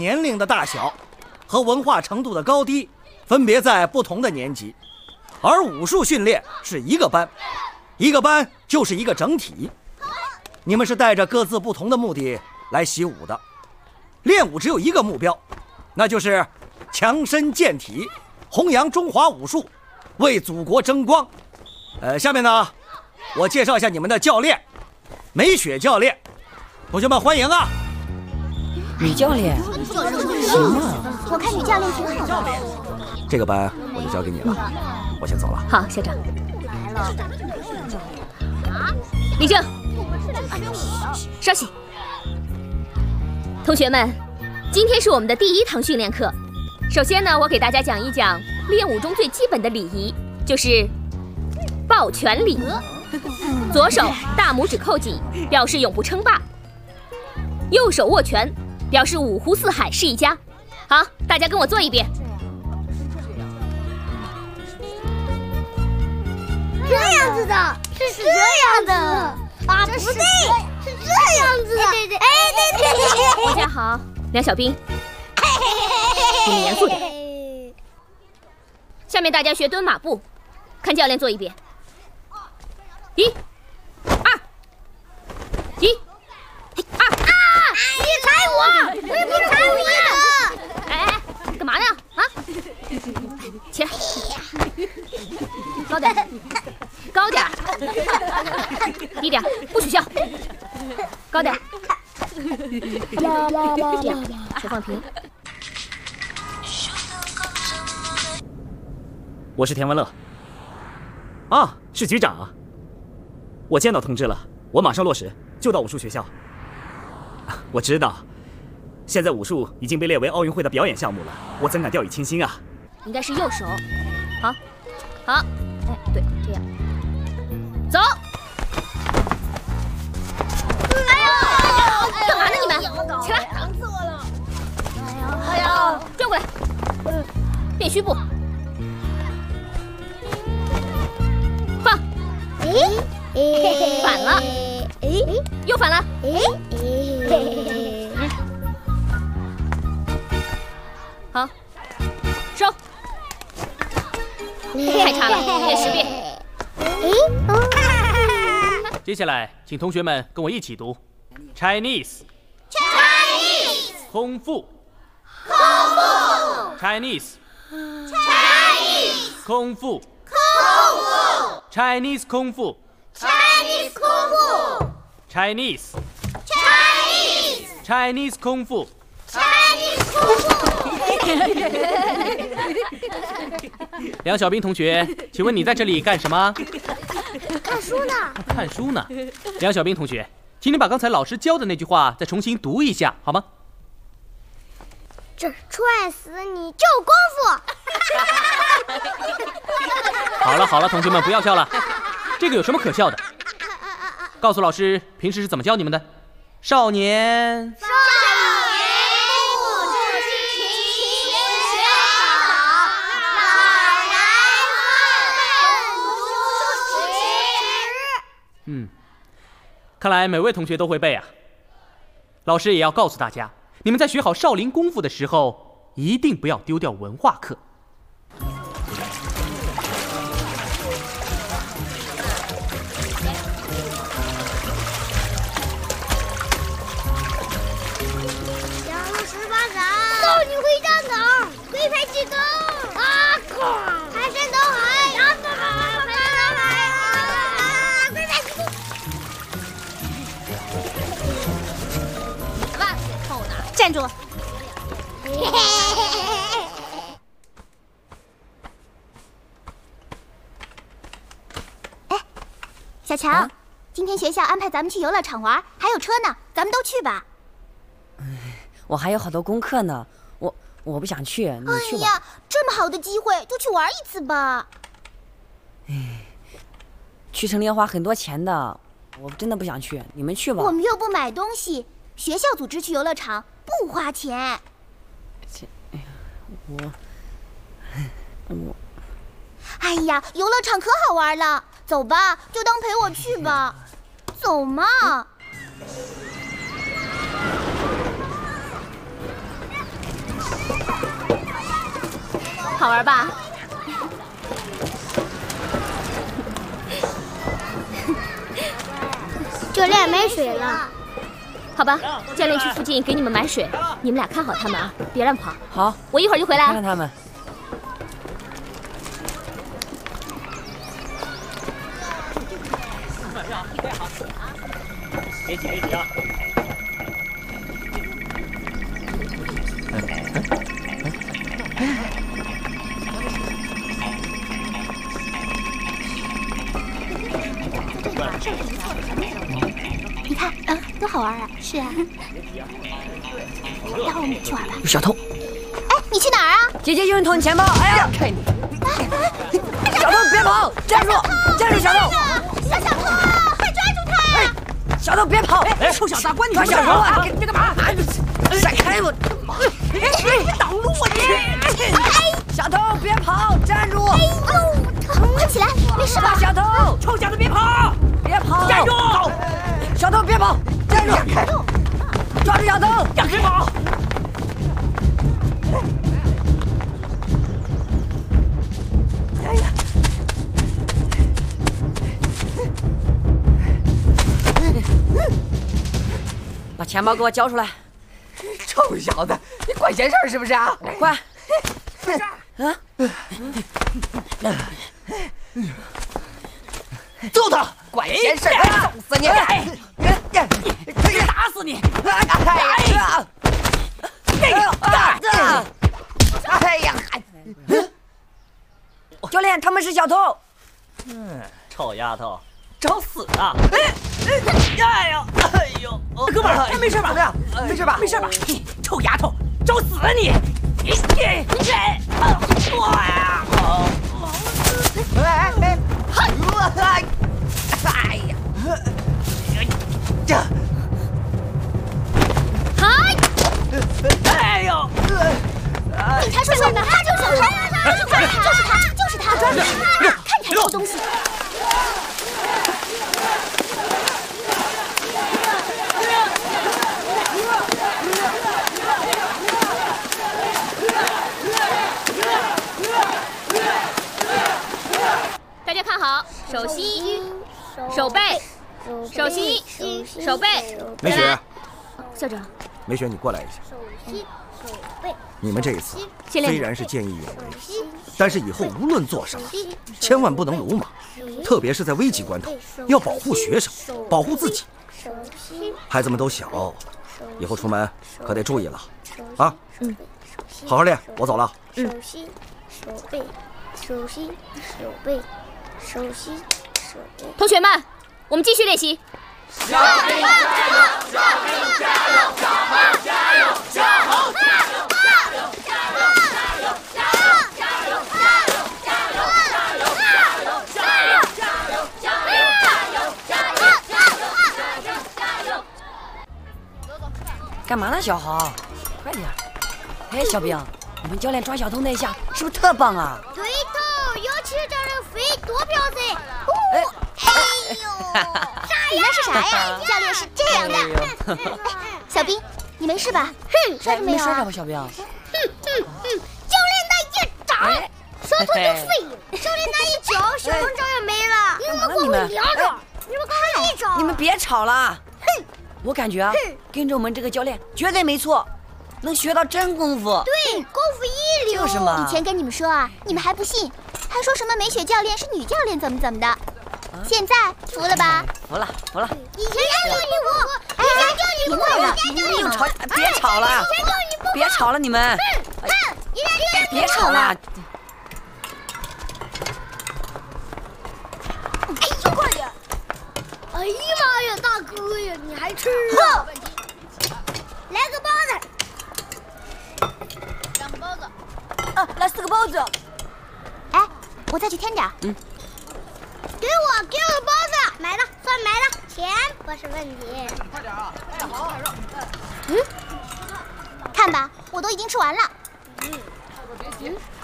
年龄的大小和文化程度的高低分别在不同的年级，而武术训练是一个班，一个班就是一个整体。你们是带着各自不同的目的来习武的，练武只有一个目标，那就是强身健体，弘扬中华武术，为祖国争光。下面呢，我介绍一下你们的教练，梅雪教练，同学们欢迎啊！ 女教练，行啊， 我看女教练挺好的。 这个班我就交给你了，我先走了。 好，校长。立正，稍息。同学们，今天是我们的第1堂训练课。首先呢，我给大家讲一讲练武中最基本的礼仪，就是抱拳礼。左手大拇指扣紧，表示永不称霸；右手握拳，表示五湖四海是一家。好，大家跟我做一遍。 这样子的，是这样的啊，不对，是这样子的。对，哎，对。 大家好，梁小兵，你们严肃点。下面大家学蹲马步，看教练做一遍。1、2、1、2啊！ 你踩我！我也不踩你！ 哎，干嘛呢？啊！起来，高点，高点，低点，不许笑。高点，手放平。 我是田文乐。啊，是局长啊！我见到通知了，我马上落实，就到武术学校。我知道，现在武术已经被列为奥运会的表演项目了，我怎敢掉以轻心啊？ 应该是右手。好，好，哎，对，这样。走。哎呦，干嘛呢你们？起来！疼死我了！哎呦，转过来，变虚步。放。反了。又反了。好，收。太差了，练10遍。 接下来，请同学们跟我一起读 Chinese 空腹Chinese 空腹 Chinese 空腹 Chinese 空腹。梁小兵同学，请问你在这里干什么？ 看书呢。 看书呢。梁小兵同学，请你把刚才老师教的那句话再重新读一下，好吗？ 这踹死你就功夫。 好了，同学们不要笑了，这个有什么可笑的？告诉老师，平时是怎么教你们的？少年。看来每位同学都会背啊。老师也要告诉大家，你们在学好少林功夫的时候，一定不要丢掉文化课。 降龙十八掌，送你回家岗，龟派气功啊！排山倒海啊！龟派气功。 站住！ 哎，小强，今天学校安排咱们去游乐场玩，还有车呢，咱们都去吧。 我还有好多功课呢，我不想去，你去吧。 哎呀，这么好的机会，就去玩一次吧。 去城里要花很多钱的，我真的不想去，你们去吧。 我们又不买东西，学校组织去游乐场不花钱。 哎呀，我， 哎呀，游乐场可好玩了，走吧，就当陪我去吧，走嘛。 好玩吧？ 教练没水了。 好吧，教练去附近给你们买水，你们俩看好他们啊，别乱跑。 好， 我一会儿就回来。 看看他们。 别急，别急啊！ 你看，多好玩啊！是啊。待会儿我们去玩吧。 有小偷！ 哎，你去哪儿啊？ 姐姐有人偷你钱包！哎呀，小偷别跑！站住！站住！小偷！ 小偷啊！快抓住他呀！ 小偷别跑！哎，臭小子，关你抓小偷啊！你干嘛？闪开我！挡路啊你！小偷别跑！站住！ 哎呦，快起来！没事吧？ 小偷！臭小子别跑！别跑！站住！小偷别跑！站住！抓住小偷！让开跑！把钱包给我交出来！ 臭小子，你管闲事儿是不是啊？ 快！啊！ 揍他！管闲事儿，揍死你！ 打死你！ 哎呀！ 教练，他们是小偷。 臭丫头，找死啊！ 哎呀！哎呦， 哥们儿，没事吧？ 怎么样？没事吧？ 没事吧？臭丫头，找死啊你！ 我呀！哎呀！这！哎呦！ 警察叔叔，他就是小偷，就是他，抓住他！看你还偷东西！ 大家看好，手心、手背、手心、手背。 梅雪， 校长， 梅雪，你过来一下。 手心、手背。 你们这一次先练虽然是见义勇为，但是以后无论做什么，千万不能鲁莽，特别是在危急关头，要保护学生，保护自己。孩子们都小，以后出门可得注意了，啊！好好练，我走了。 手心、手背，手心、手背，手心、手背。 同学们，我们继续练习。 小猴加油！小猴加油！小猴加油！小猴加油！ 干嘛呢，小豪？快点！哎，小兵，你们教练抓小偷那一下是不是特棒啊？ 对头，尤其是这人飞多标准！哎呦，啥呀？是啥呀？教练是这样的。小兵，你没事吧？哼，摔着没有？ 没事吧，小兵？ 教练那一掌，小偷就废了；教练那一脚，小偷照样没了。你们给我两掌，你们看一掌。 你们别吵了。哼，我感觉啊，跟着我们这个教练绝对没错，能学到真功夫。 对，功夫一流。 就是嘛。 以前跟你们说啊，你们还不信，还说什么梅雪教练是女教练，怎么的。现在服了吧？ 服了，服了。 以前就你服，以前就你服，以前就你吵，别吵了，别吵了，你们。别吵了。 哎呦，快点！哎呀妈呀，大哥呀，你还吃啊？来个包子。2个包子。 啊，来4个包子。 哎，我再去添点。给我个包子，买了，算买了，钱不是问题。快点啊！哎，好。看吧，我都已经吃完了。 别急。